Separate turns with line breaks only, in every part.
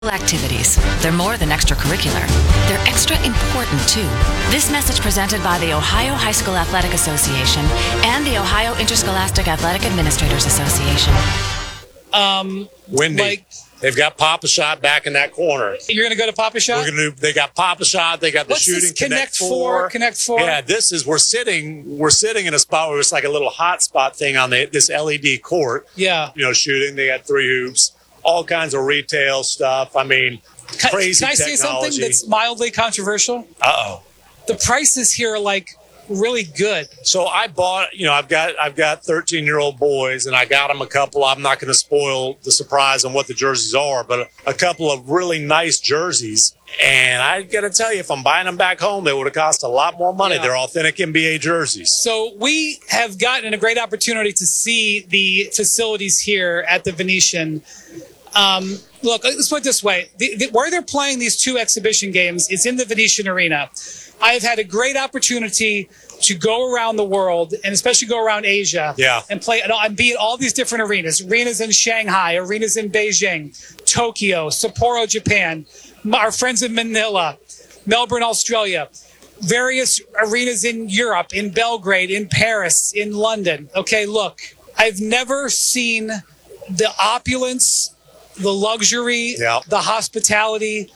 Activities. They're more than extracurricular. They're extra important, too. This message presented by the Ohio High School Athletic Association and the Ohio Interscholastic Athletic Administrators Association.
Wendy, they've got Pop-A-Shot back in that corner.
You're going to go to Pop-A-Shot?
They got Pop-A-Shot. They got the
What's
shooting
this Connect Four. Connect Four.
Yeah, we're sitting in a spot where it's like a little hot spot thing on this LED court.
Yeah.
Shooting. They got 3 hoops, all kinds of retail stuff. I mean, crazy technology.
Can I say something that's mildly controversial?
Uh-oh.
The prices here are like really good.
So I bought, I've got 13-year-old boys, and I got them a couple. I'm not going to spoil the surprise on what the jerseys are, but a couple of really nice jerseys. And I got to tell you, if I'm buying them back home, they would have cost a lot more money. Yeah. They're authentic NBA jerseys.
So we have gotten a great opportunity to see the facilities here at the Venetian. Look, let's put it this way. Where they're playing these 2 exhibition games is in the Venetian Arena. I have had a great opportunity to go around the world, and especially go around Asia, and play and be at all these different arenas. Arenas in Shanghai, arenas in Beijing, Tokyo, Sapporo, Japan, our friends in Manila, Melbourne, Australia, various arenas in Europe, in Belgrade, in Paris, in London. Okay, look, I've never seen the opulence, the luxury, the hospitality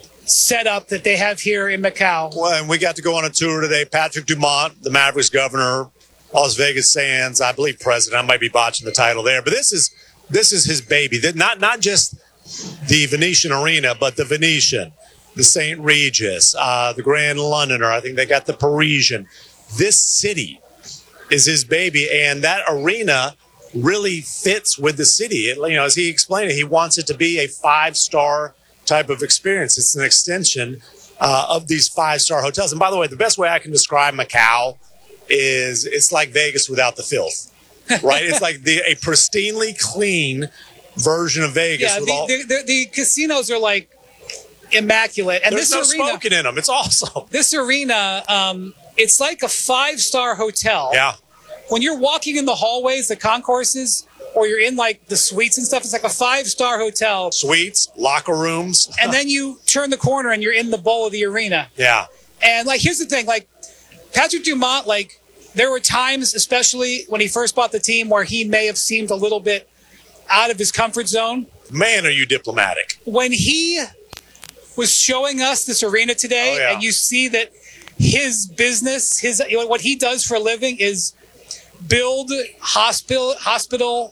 setup that they have here in Macau.
Well, and we got to go on a tour today. Patrick Dumont, the Mavericks governor, Las Vegas Sands, I believe president. I might be botching the title there, but this is his baby. Not just the Venetian Arena, but the Venetian, the St. Regis, the Grand Londoner. I think they got the Parisian. This city is his baby, and that arena really fits with the city. As he explained it, he wants it to be a 5-star type of experience. It's an extension of these 5-star hotels. And by the way, the best way I can describe Macau is it's like Vegas without the filth, right? It's like a pristinely clean version of Vegas.
Yeah, the casinos are like immaculate. And
there's no smoking in them. It's awesome.
This arena, it's like a 5-star hotel.
Yeah.
When you're walking in the hallways, the concourses, or you're in like the suites and stuff, it's like a 5-star hotel.
Suites, locker rooms.
And then you turn the corner and you're in the bowl of the arena.
Yeah.
And like, here's the thing, like Patrick Dumont, like there were times, especially when he first bought the team, where he may have seemed a little bit out of his comfort zone.
Man, are you diplomatic.
When he was showing us this arena today, and you see that his business, what he does for a living is build hospitality,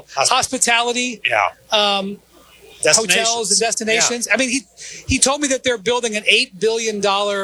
hotels and destinations. Yeah. I mean, he told me that they're building an $8 billion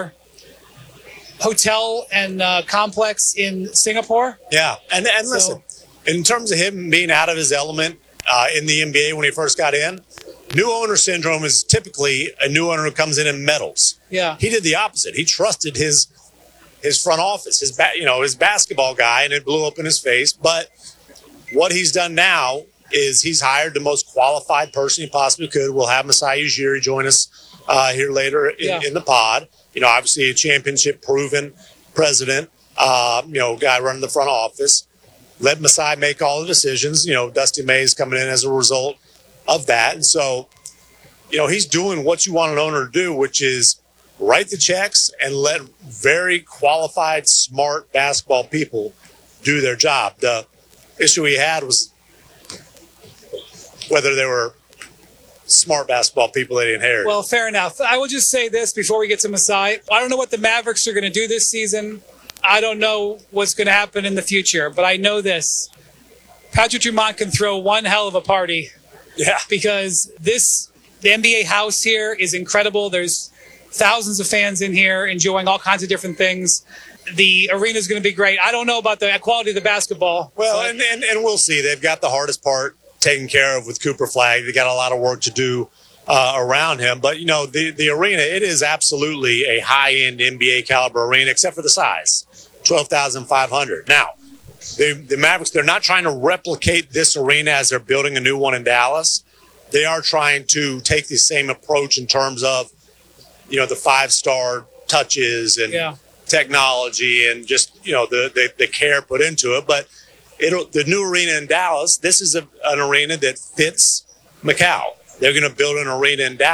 hotel and complex in Singapore.
Yeah, and listen, in terms of him being out of his element in the NBA when he first got in, new owner syndrome is typically a new owner who comes in and meddles.
Yeah,
he did the opposite. He trusted his front office, his basketball guy, and it blew up in his face. But what he's done now is he's hired the most qualified person he possibly could. We'll have Masai Ujiri join us here later in the pod. Obviously a championship-proven president, guy running the front office. Let Masai make all the decisions. Dusty May's coming in as a result of that. And so, he's doing what you want an owner to do, which is write the checks and let very qualified, smart basketball people do their job. The issue he had was whether they were smart basketball people that he inherited.
Well, fair enough. I will just say this before we get to Masai. I don't know what the Mavericks are going to do this season. I don't know what's going to happen in the future, but I know this. Patrick Dumont can throw one hell of a party.
Yeah.
Because the NBA house here is incredible. There's thousands of fans in here enjoying all kinds of different things. The arena is going to be great. I don't know about the quality of the basketball.
Well, and we'll see. They've got the hardest part taken care of with Cooper Flagg. They got a lot of work to do around him. But, the arena, it is absolutely a high-end NBA caliber arena, except for the size, 12,500. Now, the Mavericks, they're not trying to replicate this arena as they're building a new one in Dallas. They are trying to take the same approach in terms of, the 5-star touches and technology and just, the care put into it. But the new arena in Dallas, this is an arena that fits Macau. they're going to build an arena in Dallas.